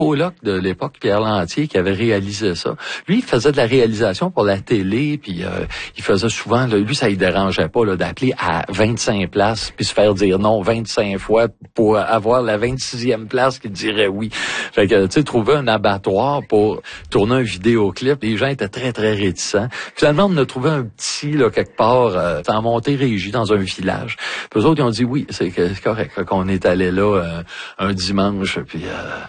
Pollock de l'époque, Pierre Lantier, qui avait réalisé ça. Lui, il faisait de la réalisation pour la télé, puis il faisait souvent, là, lui, ça ne dérangeait pas là, d'appeler à 25 places, puis se faire dire non 25 fois pour avoir la 26e place qui dirait oui. Fait que, tu sais, trouver un abattoir pour tourner un vidéoclip, les gens étaient très, très réticents. Finalement, on a trouvé un petit, là, quelque part, en Montérégie, dans un village. Puis eux autres, ils ont dit oui, c'est correct. Fait qu'on est allé là un dimanche, puis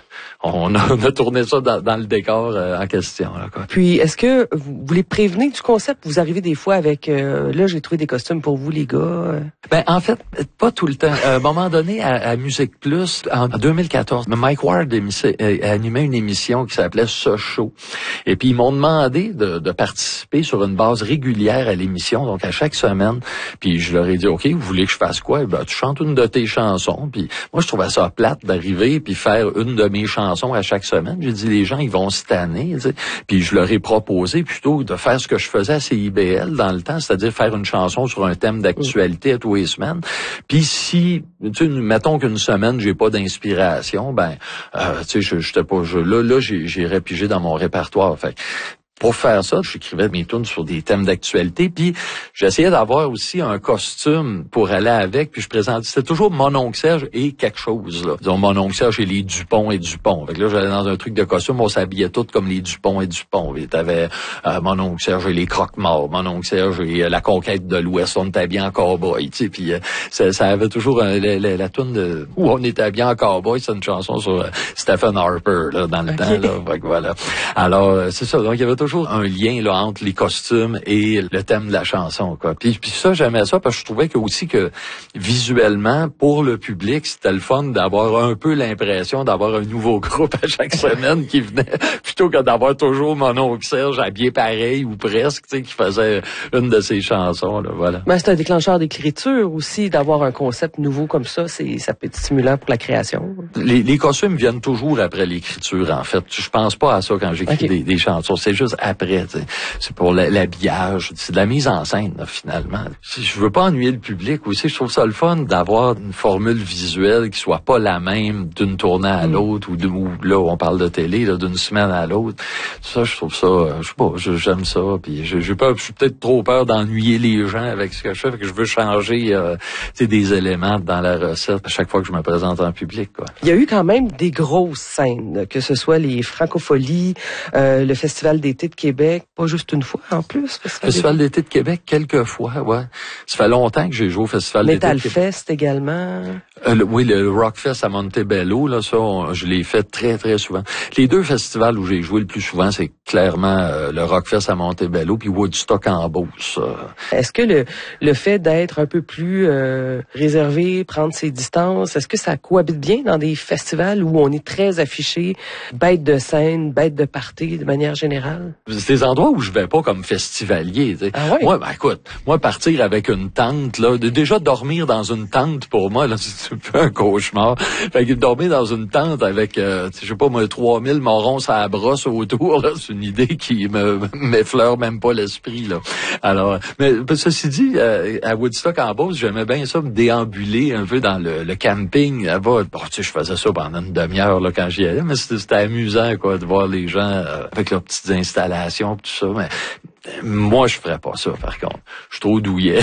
on a tourné ça dans le décor en question. Là, quoi. Puis, est-ce que vous les prévenez du concept? Vous arrivez des fois avec, là, j'ai trouvé des costumes pour vous, les gars. Ben, en fait, pas tout le temps. À un moment donné, à Musique Plus, en 2014, Mike Ward animait une émission qui s'appelait Ce Show. Et puis, ils m'ont demandé de participer sur une base régulière à l'émission, donc à chaque semaine. Puis, je leur ai dit, OK, vous voulez que je fasse quoi? Ben, tu chantes une de tes chansons. Puis, moi, je trouvais ça plate d'arriver puis faire une de mes chansons à chaque semaine. J'ai dit, les gens, ils vont se tanner. Tu sais. Puis, je leur ai proposé plutôt de faire ce que je faisais à CIBL dans le temps, c'est-à-dire faire une chanson sur un thème d'actualité à tous les semaines. Puis, si, tu sais, mettons qu'une semaine, j'ai pas d'inspiration, ben, tu sais, j'étais pas, là, j'irais piger dans mon répertoire. Fait pour faire ça, j'écrivais mes tunes sur des thèmes d'actualité, puis j'essayais d'avoir aussi un costume pour aller avec, puis je présentais, c'était toujours mon oncle Serge et quelque chose, là. Disons, mon oncle Serge et les Dupont et Dupont. Fait que là, j'allais dans un truc de costume, on s'habillait tous comme les Dupont et Dupont. Et t'avais mon oncle Serge et les Croque-Morts, mon oncle Serge et la conquête de l'Ouest, on était habillés en cowboy, tu sais, puis ça avait toujours la tune où on était habillés en cowboy, c'est une chanson sur Stephen Harper, là, dans le temps, là. Fait que voilà. Alors, c'est ça, donc il y avait toujours un lien là entre les costumes et le thème de la chanson, quoi. Puis ça, j'aimais ça parce que je trouvais que aussi que visuellement, pour le public, c'était le fun d'avoir un peu l'impression d'avoir un nouveau groupe à chaque semaine qui venait, plutôt que d'avoir toujours mon oncle Serge habillé pareil ou presque, tu sais, qui faisait une de ses chansons, là, voilà. Ben, c'est un déclencheur d'écriture aussi, d'avoir un concept nouveau comme ça, ça peut être stimulant pour la création. Les costumes viennent toujours après l'écriture, en fait. Je pense pas à ça quand j'écris des chansons. C'est juste après, t'sais. C'est pour l'habillage, c'est de la mise en scène, là, finalement. Je veux pas ennuyer le public aussi, je trouve ça le fun d'avoir une formule visuelle qui soit pas la même d'une tournée à l'autre ou là on parle de télé, là, d'une semaine à l'autre. Ça, je trouve ça, je sais pas, j'aime ça, puis j'ai peut-être trop peur d'ennuyer les gens avec ce que je fais, fait que je veux changer des éléments dans la recette à chaque fois que je me présente en public, quoi. Il y a eu quand même des grosses scènes, que ce soit les Francopholies, le Festival d'été de Québec, pas juste une fois en plus. Festival d'été de Québec, quelques fois, ouais. Ça fait longtemps que j'ai joué au Festival d'été de Québec. Metal Fest également. Oui, le Rockfest à Montebello, là, ça, je l'ai fait très, très souvent. Les deux festivals où j'ai joué le plus souvent, c'est clairement le Rockfest à Montebello puis Woodstock en Beauce. Est-ce que le fait d'être un peu plus réservé, prendre ses distances, est-ce que ça cohabite bien dans des festivals où on est très affiché, bête de scène, bête de party de manière générale? C'est des endroits où je vais pas comme festivalier, tu sais. Ah ouais? Moi, ben écoute, partir avec une tente, là, déjà dormir dans une tente pour moi, là, c'est un peu un cauchemar. Fait que dormir dans une tente avec, je sais pas moi, 3000 morons à la brosse autour, là, c'est une idée qui m'effleure même pas l'esprit, là. Alors, mais ceci dit, à Woodstock en Beauce, j'aimais bien ça, me déambuler un peu dans le camping là-bas. Bon, tu sais, je faisais ça pendant une demi-heure là quand j'y allais, mais c'était amusant, quoi, de voir les gens avec leurs petites installations, tout ça. Mais moi, je ferais pas ça, par contre. Je suis trop douillet.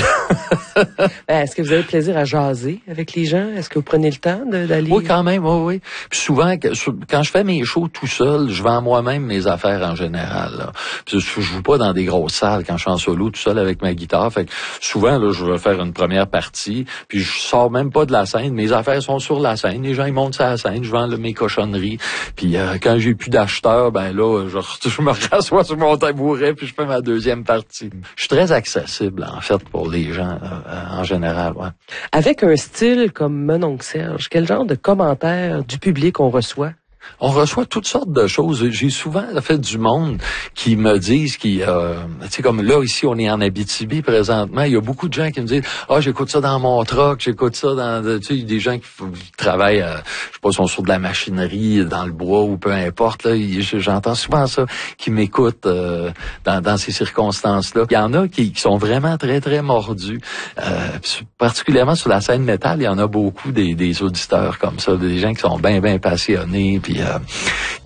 Est-ce que vous avez plaisir à jaser avec les gens? Est-ce que vous prenez le temps d'aller? Oui, quand même, oui. Puis souvent, quand je fais mes shows tout seul, je vends moi-même mes affaires en général, là. Puis je joue pas dans des grosses salles quand je suis en solo tout seul avec ma guitare. Fait que souvent, là, je vais faire une première partie, puis je sors même pas de la scène. Mes affaires sont sur la scène. Les gens, ils montent sur la scène. Je vends mes cochonneries. Puis quand j'ai plus d'acheteurs, ben là, je me rassois sur mon tabouret, puis je fais ma deuxième partie. Je suis très accessible, en fait, pour les gens, en général, ouais. Avec un style comme Mon oncle Serge, quel genre de commentaires du public on reçoit? On reçoit toutes sortes de choses. J'ai souvent fait du monde qui me disent tu sais, comme là, ici, on est en Abitibi présentement, il y a beaucoup de gens qui me disent, j'écoute ça dans mon truck, j'écoute ça dans, tu sais, des gens qui travaillent, je sais pas, sont sur de la machinerie, dans le bois ou peu importe, là, j'entends souvent ça, qui m'écoutent, dans ces circonstances-là. Il y en a qui sont vraiment très, très mordus, particulièrement sur la scène métal, il y en a beaucoup des auditeurs comme ça, des gens qui sont bien, bien passionnés, puis